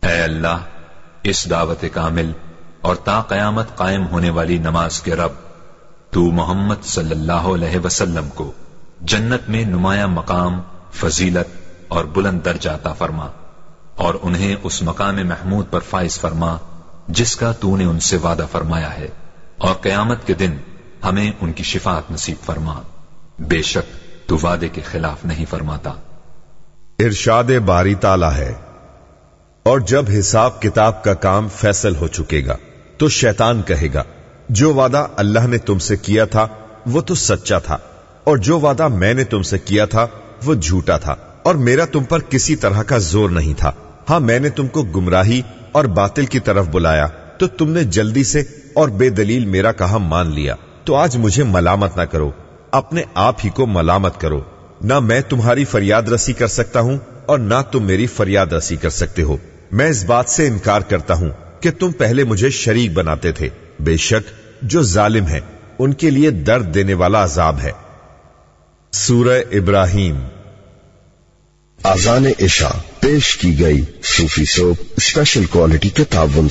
اے اللہ، اس دعوت کامل اور تا قیامت قائم ہونے والی نماز کے رب، تو محمد صلی اللہ علیہ وسلم کو جنت میں نمایاں مقام، فضیلت اور بلند درجہ عطا فرما، اور انہیں اس مقام محمود پر فائز فرما جس کا تو نے ان سے وعدہ فرمایا ہے، اور قیامت کے دن ہمیں ان کی شفاعت نصیب فرما، بے شک تو وعدے کے خلاف نہیں فرماتا۔ ارشاد باری تعالی ہے، اور جب حساب کتاب کا کام فیصل ہو چکے گا تو شیطان کہے گا، جو وعدہ اللہ نے تم سے کیا تھا وہ تو سچا تھا، اور جو وعدہ میں نے تم سے کیا تھا وہ جھوٹا تھا، اور میرا تم پر کسی طرح کا زور نہیں تھا۔ ہاں، میں نے تم کو گمراہی اور باطل کی طرف بلایا تو تم نے جلدی سے اور بے دلیل میرا کہا مان لیا، تو آج مجھے ملامت نہ کرو، اپنے آپ ہی کو ملامت کرو۔ نہ میں تمہاری فریاد رسی کر سکتا ہوں اور نہ تم میری فریاد رسی کر سکتے ہو۔ میں اس بات سے انکار کرتا ہوں کہ تم پہلے مجھے شریک بناتے تھے، بے شک جو ظالم ہے ان کے لیے درد دینے والا عذاب ہے۔ سورہ ابراہیم۔ اذان عشاء پیش کی گئی صوفی سوپ اسپیشل کوالٹی کے تعاون